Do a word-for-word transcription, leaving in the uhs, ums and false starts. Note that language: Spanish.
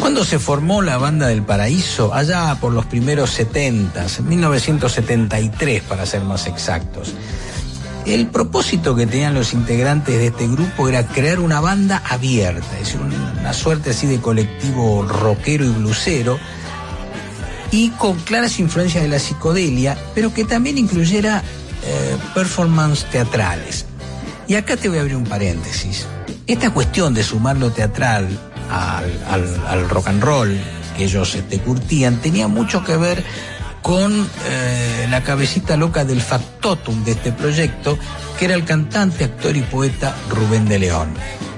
¿Cuándo se formó la Banda del Paraíso? Allá por los primeros setentas, en mil novecientos setenta y tres para ser más exactos. El propósito que tenían los integrantes de este grupo era crear una banda abierta, es decir, una suerte así de colectivo rockero y blusero, y con claras influencias de la psicodelia, pero que también incluyera eh, performance teatrales. Y acá te voy a abrir un paréntesis. Esta cuestión de sumar lo teatral al, al, al rock and roll que ellos este, curtían tenía mucho que ver con eh, la cabecita loca del factotum de este proyecto, que era el cantante, actor y poeta Rubén de León.